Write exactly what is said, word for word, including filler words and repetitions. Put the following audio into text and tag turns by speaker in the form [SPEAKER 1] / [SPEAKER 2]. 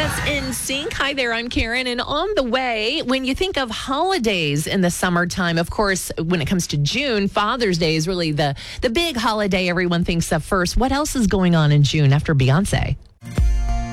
[SPEAKER 1] That's N Sync. Hi there, I'm Karen. And on the way, when you think of holidays in the summertime, of course, when it comes to June, Father's Day is really the, the big holiday everyone thinks of first. What else is going on in June after Beyonce?